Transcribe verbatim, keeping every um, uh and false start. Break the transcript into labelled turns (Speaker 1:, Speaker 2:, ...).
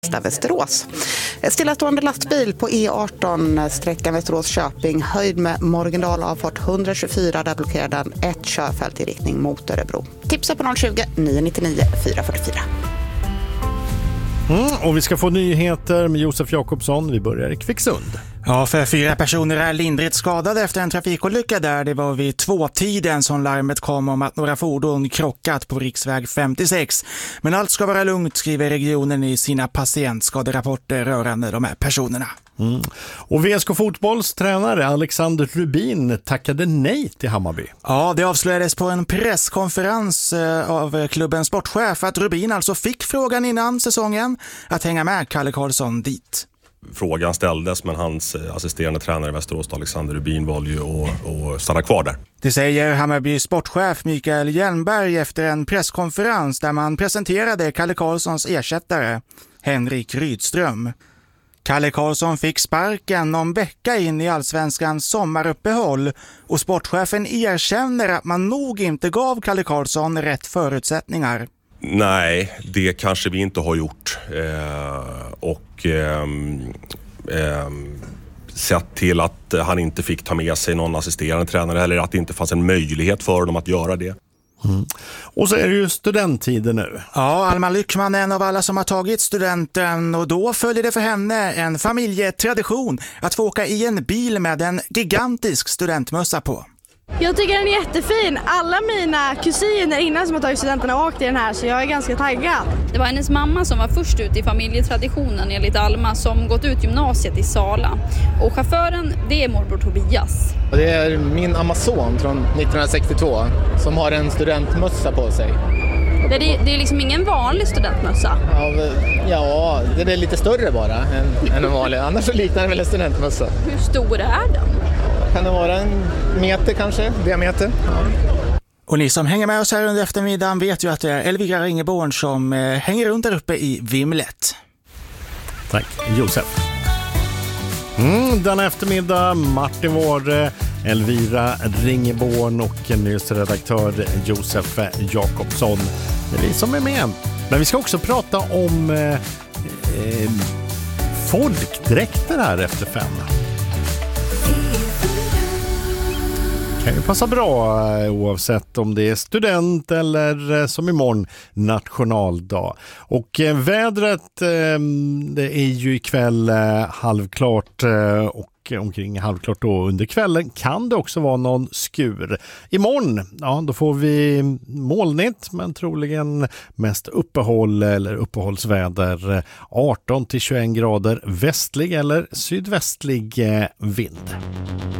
Speaker 1: Västerås. Stillastående lastbil på E arton, sträckan Västerås-Köping, höjd med Morgendal avfart etthundratjugofyra, där blockerar den ett körfält i riktning mot Örebro. Tipsa på noll tjugo, nio nio nio, fyra fyra fyra.
Speaker 2: Mm, och vi ska få nyheter med Josef Jakobsson. Vi börjar i Kvicksund.
Speaker 3: Ja, för fyra personer är lindrigt skadade efter en trafikolycka där. Det var vid tvåtiden som larmet kom om att några fordon krockat på riksväg femtiosex. Men allt ska vara lugnt, skriver regionen i sina patientskaderapporter rörande de här personerna.
Speaker 2: Mm. Och V S K Fotbolls tränare Alexander Rubin tackade nej till Hammarby.
Speaker 3: Ja, det avslöjades på en presskonferens av klubbens sportchef att Rubin alltså fick frågan innan säsongen att hänga med Kalle Karlsson dit.
Speaker 4: Frågan ställdes, men hans assisterande tränare i Västerås, Alexander Rubin, valde ju att, att stanna kvar där.
Speaker 3: Det säger Hammarbys sportchef Mikael Hjelmberg efter en presskonferens där man presenterade Kalle Karlssons ersättare, Henrik Rydström. Kalle Karlsson fick sparken någon vecka in i allsvenskans sommaruppehåll och sportchefen erkänner att man nog inte gav Kalle Karlsson rätt förutsättningar.
Speaker 4: Nej, det kanske vi inte har gjort. Eh, och eh, eh, sett till att han inte fick ta med sig någon assisterande tränare eller att det inte fanns en möjlighet för dem att göra det.
Speaker 2: Mm. Och så är det ju studenttiden nu.
Speaker 3: Ja, Alma Lyckman är en av alla som har tagit studenten och då följer det för henne en familjetradition att få åka i en bil med en gigantisk studentmössa på.
Speaker 5: Jag tycker den är jättefin. Alla mina kusiner innan som har tagit studenten har åkt i den här, så jag är ganska taggad.
Speaker 6: Det var hennes mamma som var först ut i familjetraditionen enligt Alma, som gått ut gymnasiet i Sala. Och chauffören, det är morbror Tobias.
Speaker 7: Det är min Amazon från nittonhundrasextiotvå som har en studentmössa på sig.
Speaker 6: Det är, det är liksom ingen vanlig studentmössa.
Speaker 7: Ja, ja, det är lite större bara än, än en vanlig. Annars så liknar det väl en studentmössa.
Speaker 6: Hur stor är den?
Speaker 7: Kan det vara en meter kanske, diameter? Ja.
Speaker 3: Och ni som hänger med oss här under eftermiddagen vet ju att det är Elvira Ringeborn som eh, hänger runt där uppe i vimlet.
Speaker 2: Tack, Josef. Mm, den eftermiddag, Martin Våre, Elvira Ringeborn och nyhetsredaktör Josef Jakobsson. Det är vi som är med. Men vi ska också prata om eh, eh, folkdräkter här efter fem. Kan ju passa bra oavsett om det är student eller som imorgon nationaldag. Och eh, vädret eh, det är ju ikväll eh, halvklart eh, och omkring halvklart då under kvällen kan det också vara någon skur. Imorgon, ja då får vi molnigt men troligen mest uppehåll eller uppehållsväder, arton till tjugoett grader västlig eller sydvästlig eh, vind.